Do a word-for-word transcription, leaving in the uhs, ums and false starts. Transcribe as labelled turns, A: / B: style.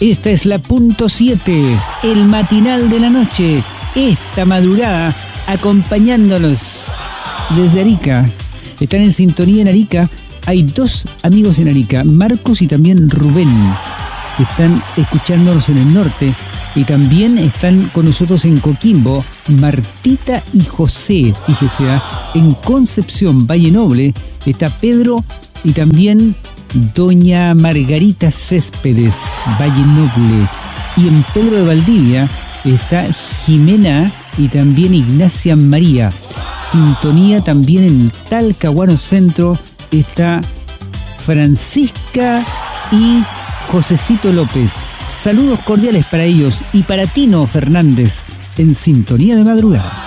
A: Esta es la punto siete, el matinal de la noche, esta madrugada acompañándonos desde Arica. Están en sintonía en Arica. Hay dos amigos en Arica, Marcos y también Rubén. Están escuchándonos en el norte y también están con nosotros en Coquimbo, Martita y José, fíjese, ¿eh? En Concepción, Valle Noble, está Pedro y también doña Margarita Céspedes, Valle Noble. Y en Pedro de Valdivia está Jimena y también Ignacia María. Sintonía también en Talcahuano Centro está Francisca y Josecito López. Saludos cordiales para ellos y para Tino Fernández en sintonía de madrugada.